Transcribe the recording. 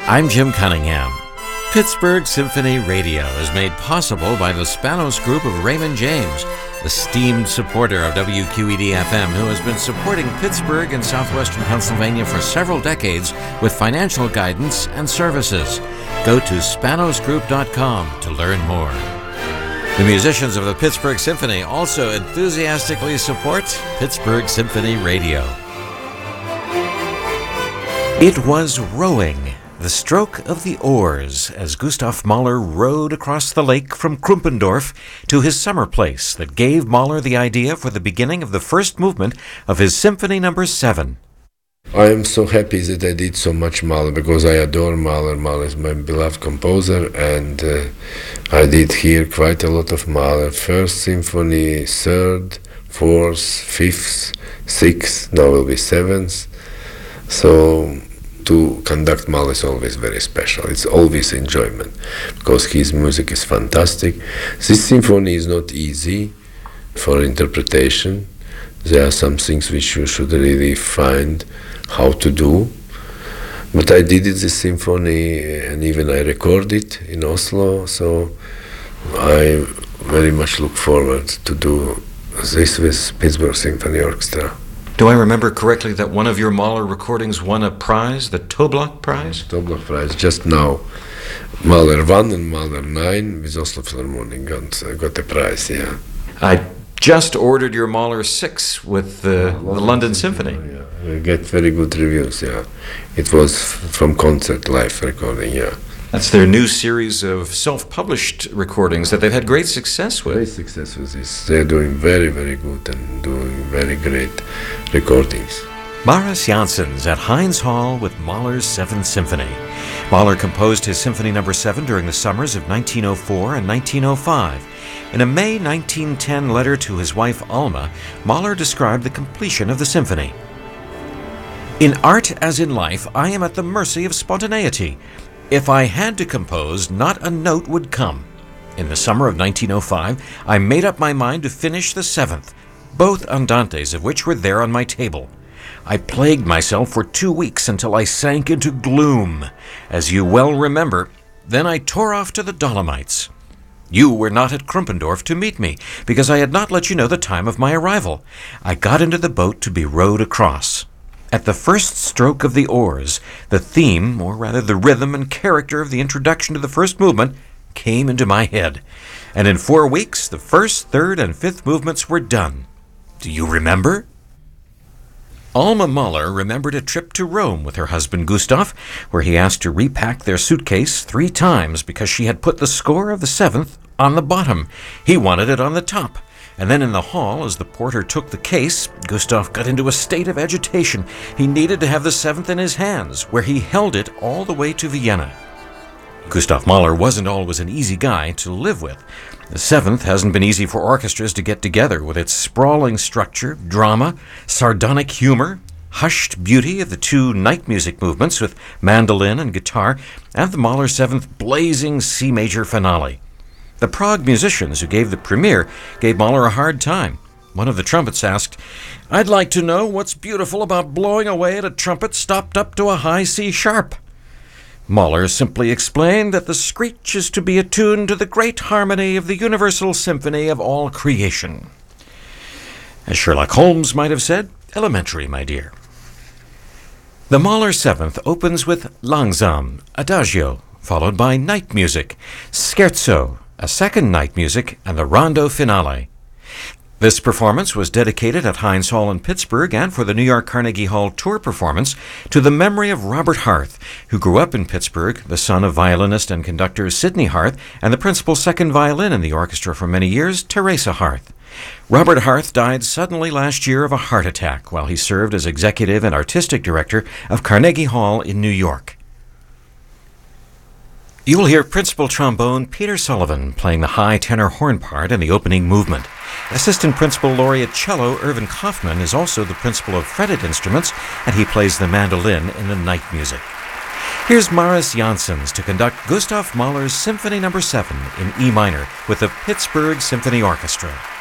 I'm Jim Cunningham. Pittsburgh Symphony Radio is made possible by the Spanos Group of Raymond James, esteemed supporter of WQED-FM, who has been supporting Pittsburgh and southwestern Pennsylvania for several decades with financial guidance and services. Go to spanosgroup.com to learn more. The musicians of the Pittsburgh Symphony also enthusiastically support Pittsburgh Symphony Radio. It was rowing, the stroke of the oars, as Gustav Mahler rowed across the lake from Krumpendorf to his summer place that gave Mahler the idea for the beginning of the first movement of his Symphony No. 7. I am so happy that I did so much Mahler because I adore Mahler. Mahler is my beloved composer, and I did here quite a lot of Mahler. First Symphony, third, fourth, fifth, sixth, now will be seventh. So to conduct Mahler is always very special. It's always enjoyment because his music is fantastic. This symphony is not easy for interpretation. There are some things which you should really find how to do. But I did it, this symphony, and even I recorded in Oslo, so I very much look forward to do this with Pittsburgh Symphony Orchestra. Do I remember correctly that one of your Mahler recordings won a prize, the Toblach Prize? Toblach Prize, just now. Mahler 1 and Mahler 9 with Oslo Philharmonic got a prize, yeah. I just ordered your Mahler 6 with the London Symphony. Yeah, we get very good reviews, yeah. It was from concert live recording, yeah. That's their new series of self-published recordings that they've had great success with. Great success with this. They're doing very, very good and doing very great recordings. Maris Janssens at Heinz Hall with Mahler's 7th Symphony. Mahler composed his Symphony No. 7 during the summers of 1904 and 1905. In a May 1910 letter to his wife Alma, Mahler described the completion of the symphony. In art as in life, I am at the mercy of spontaneity. If I had to compose, not a note would come. In the summer of 1905, I made up my mind to finish the 7th, both andantes of which were there on my table. I plagued myself for 2 weeks until I sank into gloom. As you well remember, then I tore off to the Dolomites. You were not at Krumpendorf to meet me, because I had not let you know the time of my arrival. I got into the boat to be rowed across. At the first stroke of the oars, the theme, or rather the rhythm and character of the introduction to the first movement, came into my head. And in 4 weeks, the first, third, and fifth movements were done. Do you remember? Alma Mahler remembered a trip to Rome with her husband Gustav, where he asked to repack their suitcase 3 times because she had put the score of the 7th on the bottom. He wanted it on the top. And then in the hall, as the porter took the case, Gustav got into a state of agitation. He needed to have the 7th in his hands, where he held it all the way to Vienna. Gustav Mahler wasn't always an easy guy to live with. The 7th hasn't been easy for orchestras to get together, with its sprawling structure, drama, sardonic humor, hushed beauty of the 2 night music movements with mandolin and guitar, and the Mahler 7th blazing C major finale. The Prague musicians who gave the premiere gave Mahler a hard time. One of the trumpets asked, "I'd like to know what's beautiful about blowing away at a trumpet stopped up to a high C sharp." Mahler simply explained that the screech is to be attuned to the great harmony of the universal symphony of all creation. As Sherlock Holmes might have said, elementary, my dear. The Mahler 7th opens with Langsam, Adagio, followed by night music, Scherzo, a second night music, and the rondo finale. This performance was dedicated at Heinz Hall in Pittsburgh and for the New York Carnegie Hall tour performance to the memory of Robert Harth, who grew up in Pittsburgh, the son of violinist and conductor Sidney Harth and the principal second violin in the orchestra for many years, Teresa Harth. Robert Harth died suddenly last year of a heart attack while he served as executive and artistic director of Carnegie Hall in New York. You will hear principal trombone Peter Sullivan playing the high tenor horn part in the opening movement. Assistant Principal Laureate Cello Irvin Kaufman is also the principal of fretted instruments, and he plays the mandolin in the night music. Here's Maris Janssens to conduct Gustav Mahler's Symphony No. 7 in E minor with the Pittsburgh Symphony Orchestra.